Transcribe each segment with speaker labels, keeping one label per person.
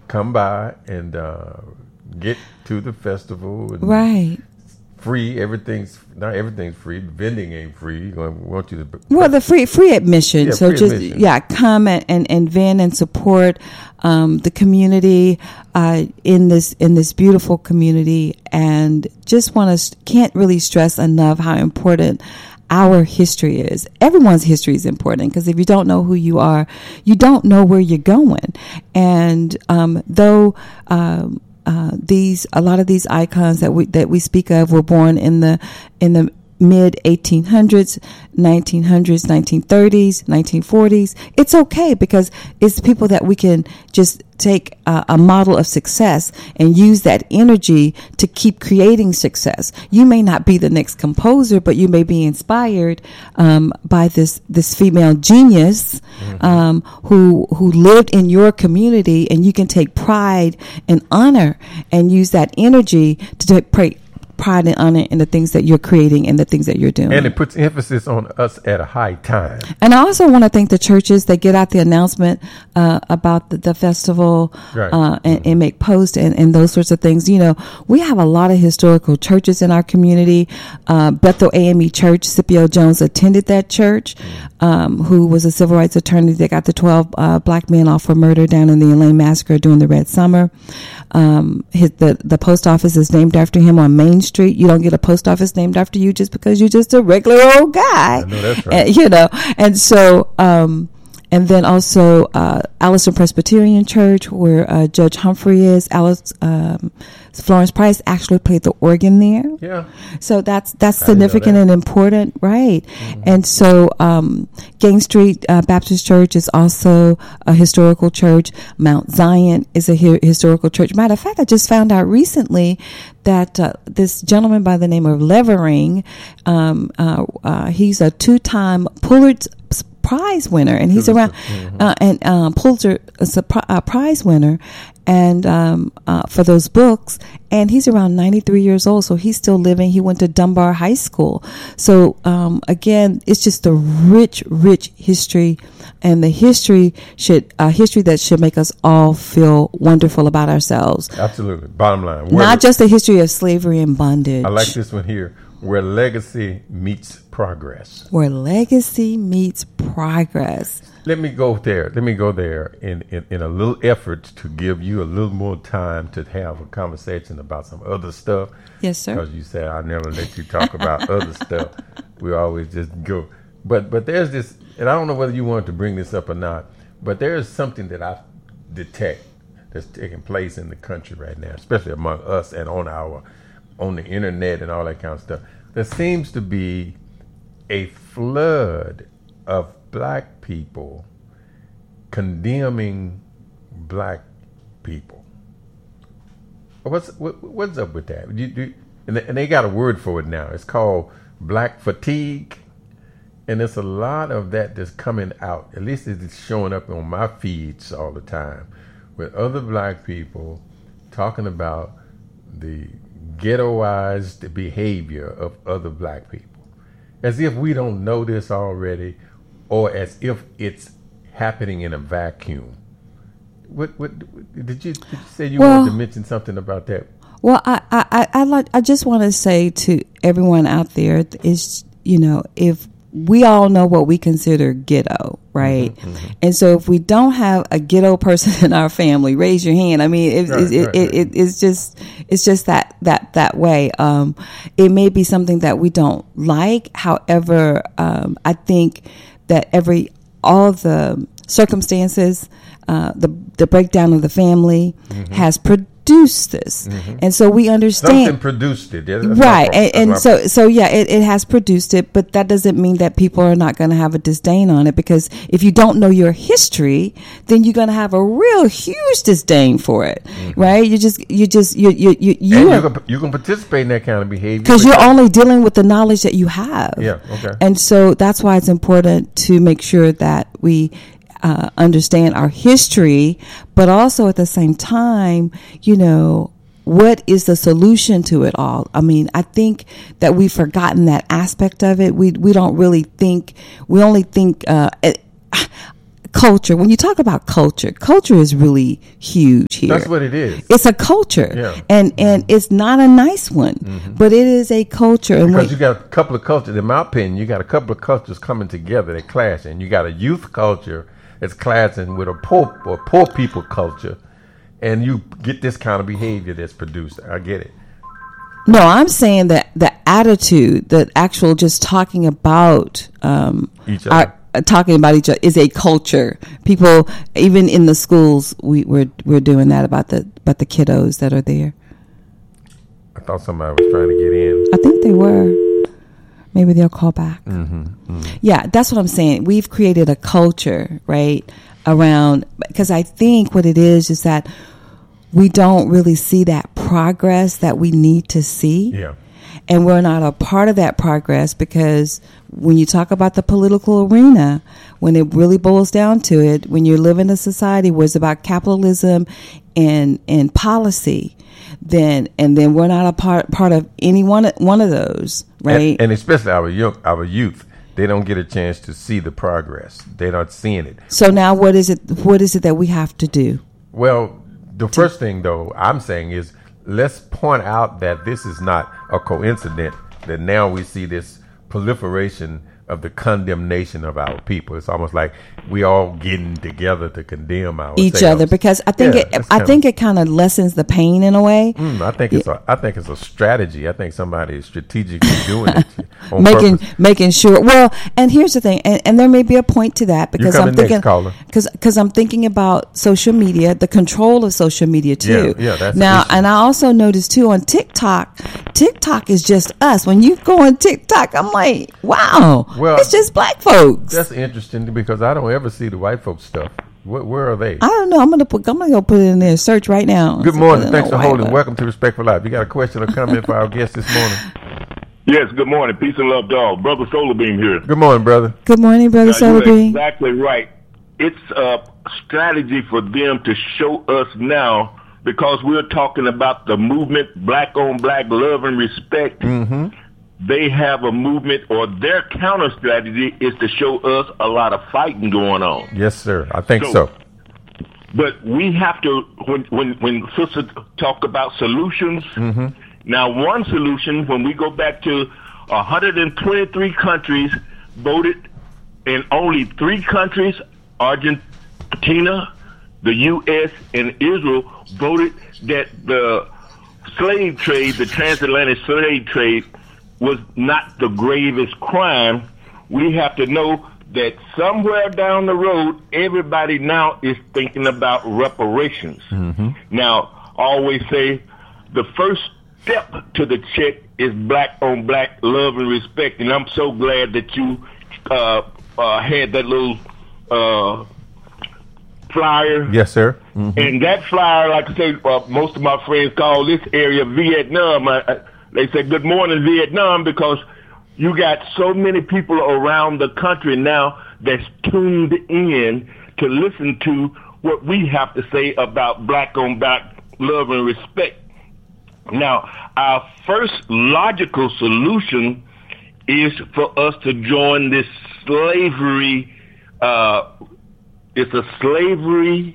Speaker 1: come by and get to the festival. And
Speaker 2: right.
Speaker 1: Free. Not everything's free. Vending ain't free. We want you to.
Speaker 2: Well, the free admission.
Speaker 1: Yeah,
Speaker 2: So
Speaker 1: free
Speaker 2: just
Speaker 1: admission.
Speaker 2: Come and vend and support the community in this beautiful community, and just can't really stress enough how important our history is. Everyone's history is important, because if you don't know who you are, you don't know where you're going. And though a lot of these icons that we speak of were born in the mid 1800s, 1900s, 1930s, 1940s. It's okay, because it's people that we can just take a model of success and use that energy to keep creating success. You may not be the next composer, but you may be inspired by this female genius who lived in your community, and you can take pride and honor and use that energy to take pride and honor in the things that you're creating and the things that you're doing.
Speaker 1: And it puts emphasis on us at a high time.
Speaker 2: And I also want to thank the churches that get out the announcement about the festival,
Speaker 1: right.
Speaker 2: And make posts and those sorts of things. We have a lot of historical churches in our community. Bethel AME Church, Scipio Jones attended that church, who was a civil rights attorney that got the 12 black men off for murder down in the Elaine Massacre during the Red Summer. The post office is named after him on Main Street. You don't get a post office named after you just because you're just a regular old guy.
Speaker 1: I know that's right.
Speaker 2: And so, and then also Allison Presbyterian Church, where Judge Humphrey is. Florence Price actually played the organ there.
Speaker 1: Yeah.
Speaker 2: So that's significant and important, right? Mm-hmm. And so Gang Street Baptist Church is also a historical church. Mount Zion is a historical church. Matter of fact, I just found out recently that this gentleman by the name of Levering, he's a 2-time Pulitzer Prize winner, and he's around Pulitzer Prize winner, and for those books, and he's around 93 years old, so he's still living. He went to Dunbar High School. So again, it's just a rich history, and the history that should make us all feel wonderful about ourselves.
Speaker 1: Absolutely. Bottom line,
Speaker 2: not just a history of slavery and bondage.
Speaker 1: I like this one here. Where legacy meets progress.
Speaker 2: Where legacy meets progress.
Speaker 1: Let me go there in a little effort to give you a little more time to have a conversation about some other stuff.
Speaker 2: Yes, sir.
Speaker 1: Because you said I never let you talk about other stuff. We always just go. But there's this, and I don't know whether you want to bring this up or not, but there is something that I detect that's taking place in the country right now, especially among us and on the internet and all that kind of stuff. There seems to be a flood of black people condemning black people. What's up with that? And they got a word for it now. It's called black fatigue. And there's a lot of that that's coming out. At least it's showing up on my feeds all the time, with other black people talking about the ghettoized behavior of other black people, as if we don't know this already, or as if it's happening in a vacuum. What did you say you wanted to mention something about that?
Speaker 2: Well, I just want to say to everyone out there is, if we all know what we consider ghetto, right? Mm-hmm. And so if we don't have a ghetto person in our family, raise your hand. I mean, it's just that way. It may be something that we don't like. However, I think that all the circumstances, the breakdown of the family has produced this, and so we understand
Speaker 1: something produced it,
Speaker 2: right? And so it has produced it, but that doesn't mean that people are not going to have a disdain on it, because if you don't know your history, then you're going to have a real huge disdain for it, right? You
Speaker 1: can participate in that kind of behavior
Speaker 2: because you're only dealing with the knowledge that you have.
Speaker 1: Yeah, okay.
Speaker 2: And so that's why it's important to make sure that we understand our history, but also at the same time, what is the solution to it all? I mean, I think that we've forgotten that aspect of it. We don't really think. We only think. culture. When you talk about culture, culture is really huge here.
Speaker 1: That's what it is.
Speaker 2: It's a culture, and it's not a nice one, but it is a culture. And
Speaker 1: because you got a couple of cultures. In my opinion, you got a couple of cultures coming together that clash, and you got a youth culture that's clashing with a poor people culture, and you get this kind of behavior that's produced. I get it.
Speaker 2: No, I'm saying that the attitude, the actual just talking about
Speaker 1: each other.
Speaker 2: Talking about each other is a culture. People, even in the schools, we're doing that about the kiddos that are there.
Speaker 1: I thought somebody was trying to get in.
Speaker 2: I think they were. Maybe they'll call back. Yeah, that's what I'm saying. We've created a culture, right, around, because I think what it is that we don't really see that progress that we need to see.
Speaker 1: Yeah.
Speaker 2: And we're not a part of that progress, because when you talk about the political arena, when it really boils down to it, when you live in a society where it's about capitalism and policy, then we're not a part of any one of those, right?
Speaker 1: And especially our youth, they don't get a chance to see the progress. They're not seeing it.
Speaker 2: So now, what is it that we have to do?
Speaker 1: Well, the first thing, though, I'm saying is, let's point out that this is not a coincidence that now we see this proliferation of the condemnation of our people. It's almost like we all getting together to condemn
Speaker 2: each other, because I think it kind of lessens the pain in a way.
Speaker 1: I think it's a strategy. I think somebody is strategically doing it,
Speaker 2: making sure. Well, and here's the thing, and there may be a point to that, because I'm thinking, because I'm thinking about social media, the control of social media too.
Speaker 1: Yeah, that's
Speaker 2: now, and I also noticed too on TikTok is just us. When you go on TikTok, I'm like, wow.
Speaker 1: Well,
Speaker 2: it's just black folks.
Speaker 1: That's interesting, because I don't ever see the white folks stuff. Where are they?
Speaker 2: I don't know. I'm gonna go put it in there. Search right now.
Speaker 1: Good morning. Thanks for holding. Welcome to Respectful Life. You got a question or comment for our guest this morning?
Speaker 3: Yes. Good morning. Peace and love to all. Brother Solarbeam here.
Speaker 1: Good morning, brother.
Speaker 2: Good morning, brother Solarbeam.
Speaker 3: Exactly right. It's a strategy for them to show us now, because we're talking about the movement, black on black, love and respect. They have a movement, or their counter strategy is to show us a lot of fighting going on.
Speaker 1: Yes, sir. I think so.
Speaker 3: But we have to, when sisters talk about solutions, now one solution, when we go back to 123 countries voted, and only 3 countries, Argentina, the U.S., and Israel, voted that the slave trade, the transatlantic slave trade, was not the gravest crime. We have to know that somewhere down the road, everybody now is thinking about reparations. Now, I always say the first step to the check is black on black love and respect. And I'm so glad that you had that little flyer.
Speaker 1: Yes, sir.
Speaker 3: And that flyer, like I say, most of my friends call this area Vietnam. They say, good morning, Vietnam, because you got so many people around the country now that's tuned in to listen to what we have to say about black on black love and respect. Now, our first logical solution is for us to join this slavery. It's a slavery.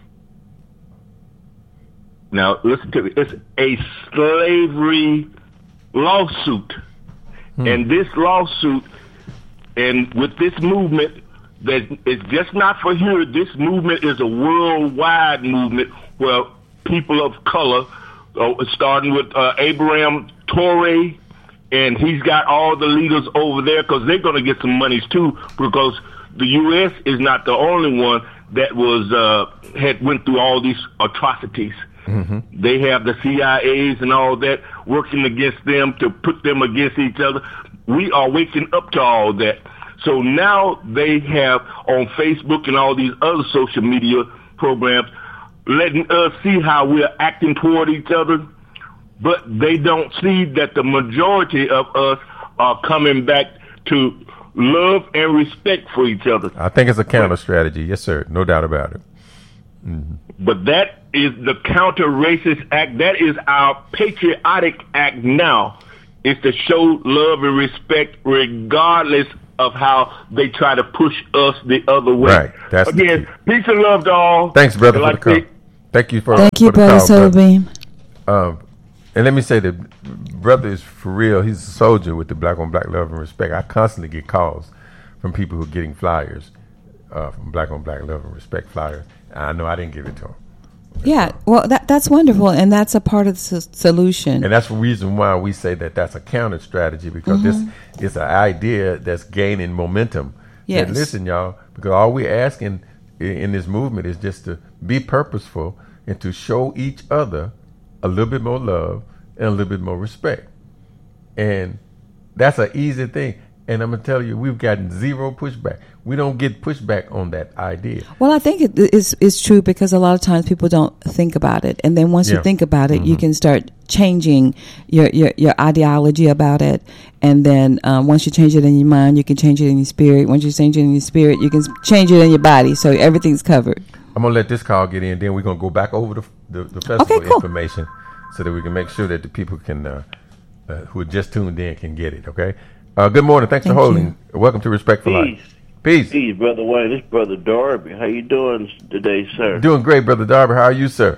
Speaker 3: Now, listen to me. It's a slavery lawsuit. And this lawsuit, and with this movement, that it's just not for here. This movement is a worldwide movement where people of color, starting with Abraham Torre, and he's got all the leaders over there, because they're going to get some monies too, because the U.S. is not the only one that had went through all these atrocities. They have the CIAs and all that working against them to put them against each other. We are waking up to all that. So now they have on Facebook and all these other social media programs letting us see how we're acting toward each other, but they don't see that the majority of us are coming back to love and respect for each other.
Speaker 1: I think it's a counter strategy. Yes, sir. No doubt about it.
Speaker 3: But that is the counter-racist act. That is our patriotic act now, is to show love and respect regardless of how they try to push us the other way.
Speaker 1: Right. That's
Speaker 3: again, peace and love to all.
Speaker 1: Thanks, brother, for the call. Thank you for
Speaker 2: Thank you,
Speaker 1: for the
Speaker 2: Brother
Speaker 1: call,
Speaker 2: Solarbeam.
Speaker 1: And let me say that brother is for real. He's a soldier with the Black on Black Love and Respect. I constantly get calls from people who are getting flyers, from Black on Black Love and Respect flyers. I know I didn't give it to him.
Speaker 2: Yeah, well, that's wonderful, and that's a part of the solution.
Speaker 1: And that's the reason why we say that that's a counter strategy, because this is an idea that's gaining momentum.
Speaker 2: Yes.
Speaker 1: That, listen, y'all, because all we're asking in this movement is just to be purposeful and to show each other a little bit more love and a little bit more respect. And that's an easy thing. And I'm going to tell you, we've gotten zero pushback. We don't get pushback on that idea.
Speaker 2: Well, I think it's true, because a lot of times people don't think about it. And then once you think about it, you can start changing your ideology about it. And then once you change it in your mind, you can change it in your spirit. Once you change it in your spirit, you can change it in your body. So everything's covered.
Speaker 1: I'm going to let this call get in. Then we're going to go back over the festival information so that we can make sure that the people can who are just tuned in can get it, okay? Good morning. Thanks for holding. Welcome to Respect for Life. Peace.
Speaker 4: Peace, Brother Wayne. This is Brother Darby. How you doing today, sir?
Speaker 1: Doing great, Brother Darby. How are you, sir?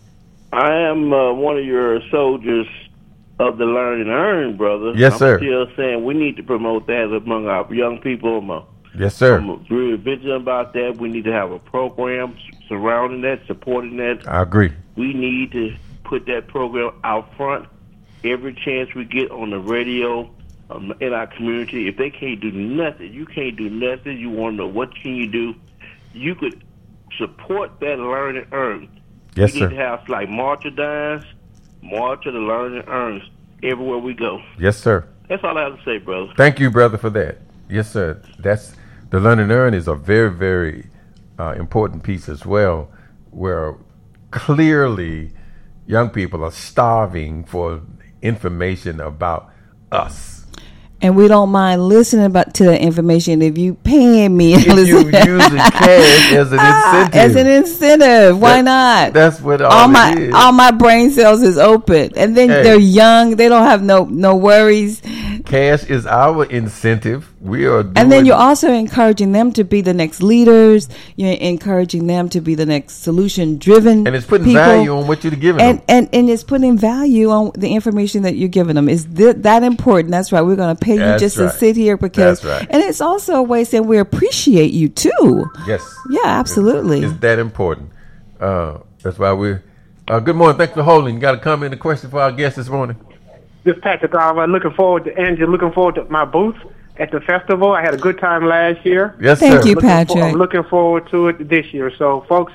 Speaker 4: I am one of your soldiers of the Learn and Earn, brother.
Speaker 1: Yes, sir.
Speaker 4: I'm still saying we need to promote that among our young people.
Speaker 1: Yes, sir.
Speaker 4: I'm really vigilant about that. We need to have a program surrounding that, supporting that.
Speaker 1: I agree.
Speaker 4: We need to put that program out front every chance we get on the radio. In our community, if they can't do nothing, you can't do nothing. You want to know what can you do? You could support that Learn and Earn.
Speaker 1: Yes,
Speaker 4: we
Speaker 1: sir.
Speaker 4: need to have like March of Dimes, March of the Learn and Earns everywhere we go.
Speaker 1: Yes, sir.
Speaker 4: That's all I have to say, brother.
Speaker 1: Thank you, brother, for that. Yes, sir. That's the Learn and Earn is a very, very important piece as well, where clearly young people are starving for information about us.
Speaker 2: And we don't mind listening to the information if you paying me.
Speaker 1: If you using cash as an incentive.
Speaker 2: As an incentive. Why not?
Speaker 1: That's what
Speaker 2: all my brain cells is open. And then they're young. They don't have no worries.
Speaker 1: Cash is our incentive. We are
Speaker 2: and then you're also encouraging them to be the next leaders. You're encouraging them to be the next solution-driven
Speaker 1: and it's putting
Speaker 2: people.
Speaker 1: value on what you're giving them.
Speaker 2: And it's putting value on the information that you're giving them. Is that important? That's right. We're going to pay you just to sit here because.
Speaker 1: That's right.
Speaker 2: And it's also a way of saying we appreciate you too.
Speaker 1: Yes.
Speaker 2: Yeah, absolutely.
Speaker 1: It's that important. That's why we're. Good morning. Thanks for holding. You got a comment and question for our guest this morning?
Speaker 5: This is Patrick Oliver. Looking forward to my booth at the festival. I had a good time last year.
Speaker 1: Yes,
Speaker 2: Thank
Speaker 1: sir.
Speaker 2: you, Patrick.
Speaker 5: I'm looking forward to it this year. So, folks,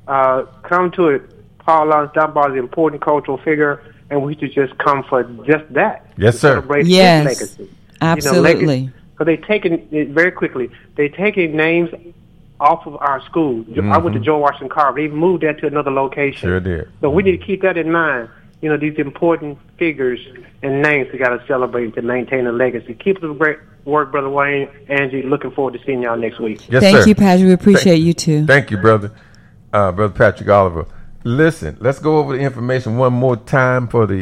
Speaker 5: come to it. Paul Laurence Dunbar is an important cultural figure, and we should just come for just that.
Speaker 1: Yes, sir.
Speaker 5: Celebrate his legacy.
Speaker 2: Absolutely.
Speaker 5: So they're taking very quickly. They're taking names off of our school. I went to George Washington Carver. They moved that to another location.
Speaker 1: Sure did.
Speaker 5: So we need to keep that in mind. These important figures and names we got to celebrate to maintain a legacy. Keep up the great work, Brother Wayne. Angie, looking forward to seeing y'all next week.
Speaker 1: Yes,
Speaker 2: Thank
Speaker 1: sir.
Speaker 2: you, Patrick. We appreciate you too.
Speaker 1: Thank you, brother. Brother Patrick Oliver. Listen, let's go over the information one more time for the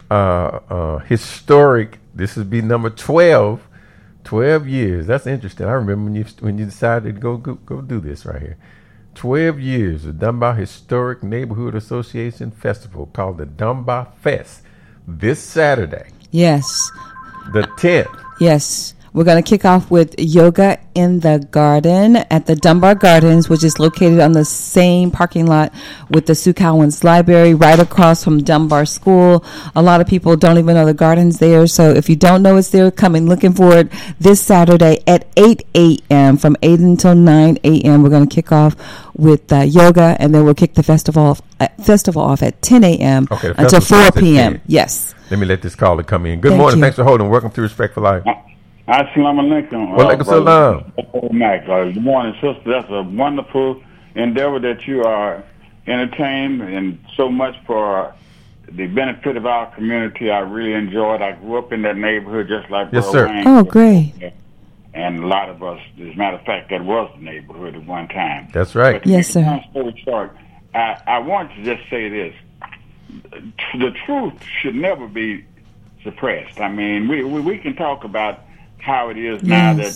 Speaker 1: historic. This would be number 12. 12 years. That's interesting. I remember when you decided to go do this right here. 12 years of Dunbar Historic Neighborhood Association Festival called the Dunbar Fest this Saturday.
Speaker 2: Yes.
Speaker 1: The 10th.
Speaker 2: Yes. We're going to kick off with Yoga in the Garden at the Dunbar Gardens, which is located on the same parking lot with the Sue Cowens Library, right across from Dunbar School. A lot of people don't even know the garden's there. So if you don't know it's there, come and looking for it this Saturday at 8 a.m. From 8 until 9 a.m. We're going to kick off with yoga, and then we'll kick the festival off at 10 a.m. Until 4 p.m. Yes.
Speaker 1: Let me let this caller come in. Good morning. Thanks for holding. Welcome to Respect for Life.
Speaker 6: Assalamu alaikum.
Speaker 1: Walaikum salam.
Speaker 6: Good morning, sister. That's a wonderful endeavor that you are entertained and so much for the benefit of our community. I really enjoyed. I grew up in that neighborhood just like
Speaker 1: yes,
Speaker 6: Brother
Speaker 1: sir.
Speaker 6: Wayne.
Speaker 2: Oh, great.
Speaker 6: And a lot of us, as a matter of fact, that was the neighborhood at one time.
Speaker 1: That's right.
Speaker 6: But
Speaker 2: yes, sir.
Speaker 6: Long story short, I want to just say this. The truth should never be suppressed. I mean, we can talk about how it is now that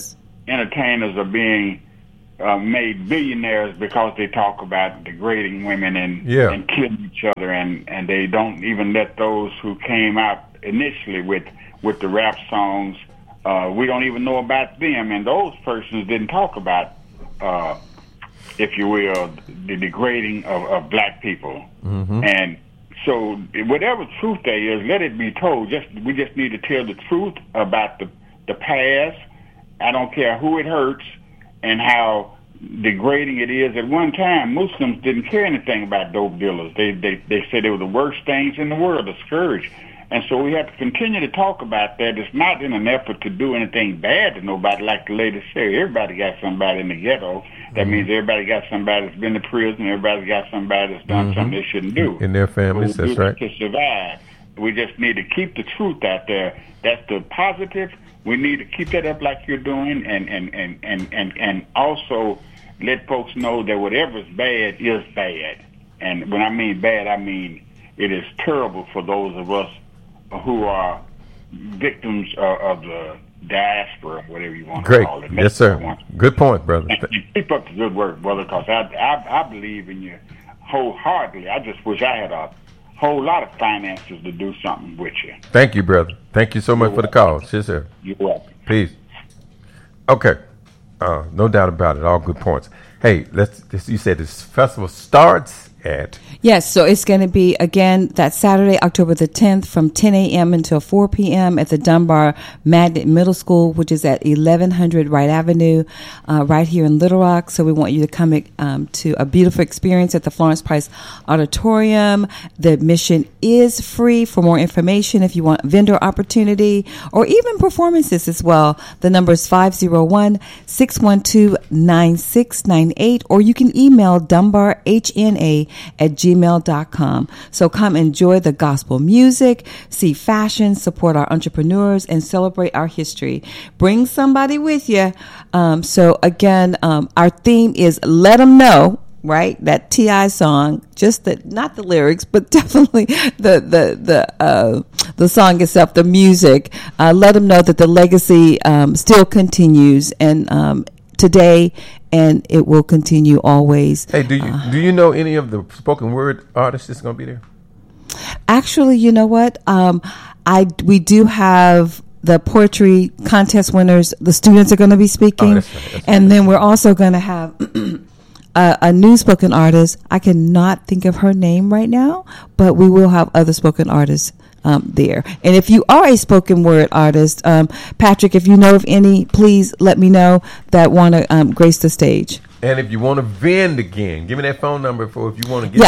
Speaker 6: entertainers are being made billionaires because they talk about degrading women and killing each other, and they don't even let those who came out initially with the rap songs. We don't even know about them, and those persons didn't talk about, if you will, the degrading of black people.
Speaker 1: Mm-hmm.
Speaker 6: And so, whatever truth there is, let it be told. We just need to tell the truth about the past. I don't care who it hurts and how degrading it is. At one time, Muslims didn't care anything about dope dealers. They said they were the worst things in the world, a scourge. And so we have to continue to talk about that. It's not in an effort to do anything bad to nobody. Like the lady said, everybody got somebody in the ghetto. That means everybody got somebody that's been to prison. Everybody got somebody that's done something they shouldn't do.
Speaker 1: In their families,
Speaker 6: so
Speaker 1: that's right.
Speaker 6: To survive, we just need to keep the truth out there. That's the positive. We need to keep that up like you're doing, and also let folks know that whatever's bad is bad. And when I mean bad, I mean it is terrible for those of us who are victims of the diaspora, whatever you want to call it.
Speaker 1: Yes, sir. Good point, brother.
Speaker 6: Keep up the good work, brother, because I believe in you wholeheartedly. I just wish I had a whole lot of finances to do something with you.
Speaker 1: Thank you, brother. Thank you so much for the call. Yes, sir.
Speaker 6: You're welcome.
Speaker 1: Peace. Okay. No doubt about it. All good points. Hey, you said this festival starts at...
Speaker 2: Yes, so it's going to be, again, that Saturday, October the 10th from 10 a.m. until 4 p.m. at the Dunbar Magnet Middle School, which is at 1100 Wright Avenue, right here in Little Rock. So we want you to come to a beautiful experience at the Florence Price Auditorium. The admission is free. For more information, if you want vendor opportunity or even performances as well, the number is 501-612-9698, or you can email dunbarhna@gmail.com. So come enjoy the gospel music, see fashion, support our entrepreneurs, and celebrate our history. Bring somebody with you. So again, our theme is Let Them Know, right? That T.I. song, just not the lyrics, but definitely the song itself, the music. Let them know that the legacy still continues and today, and it will continue always.
Speaker 1: Hey, do you know any of the spoken word artists that's going to be there?
Speaker 2: Actually, you know what? We do have the poetry contest winners. The students are going to be speaking,
Speaker 1: that's right.
Speaker 2: And then we're also going to have a new spoken artist. I cannot think of her name right now, but we will have other spoken artists there. And if you are a spoken word artist, Patrick, if you know of any, please let me know that want to grace the stage.
Speaker 1: And if you want to vend again, give me that phone number if you want to get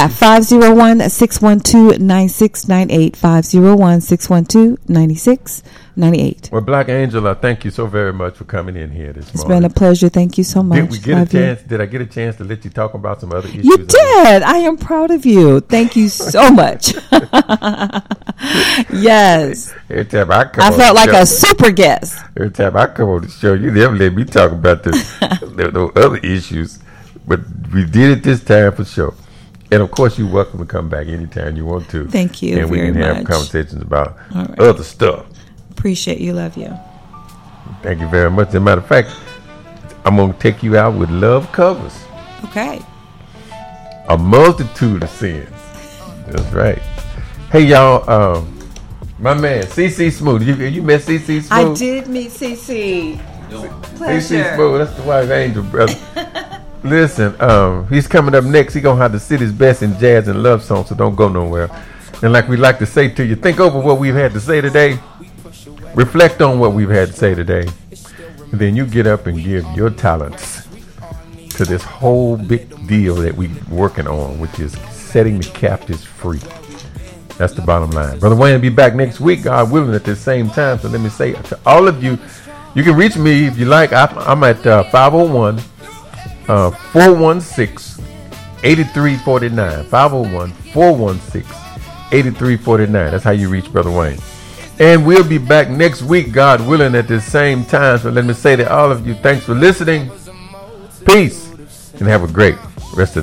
Speaker 2: 501-612-9698, 501-612-9698.
Speaker 1: Well, Black Angel, I thank you so very much for coming in here this morning.
Speaker 2: It's been a pleasure. Thank you so much.
Speaker 1: Did I get a chance to let you talk about some other issues?
Speaker 2: You did. I am proud of you. Thank you so much. Yes.
Speaker 1: Every time I
Speaker 2: felt like a super guest.
Speaker 1: Every time I come on the show, you never let me talk about the other issues. But we did it this time for sure. And of course, you're welcome to come back anytime you want to.
Speaker 2: Thank you.
Speaker 1: And we
Speaker 2: very
Speaker 1: can have
Speaker 2: much.
Speaker 1: conversations about other stuff.
Speaker 2: Appreciate you. Love you.
Speaker 1: Thank you very much. As a matter of fact, I'm going to take you out with Love Covers.
Speaker 2: Okay.
Speaker 1: A multitude of sins. That's right. Hey, y'all. My man, CC Smooth. You met CC Smooth?
Speaker 2: I did meet CC. Pleasure.
Speaker 1: CC Smooth. That's the wife Angel, brother. Listen, he's coming up next. He's going to have to sit his best in jazz and love songs, so don't go nowhere. And like we like to say to you, think over what we've had to say today. Reflect on what we've had to say today. And then you get up and give your talents to this whole big deal that we're working on, which is setting the captives free. That's the bottom line. Brother Wayne will be back next week, God willing, at the same time. So let me say to all of you, you can reach me if you like. I'm at 501-416-8349. 501-416-8349. That's how you reach Brother Wayne. And we'll be back next week, God willing, at the same time. So let me say to all of you, thanks for listening. Peace. And have a great rest of the day.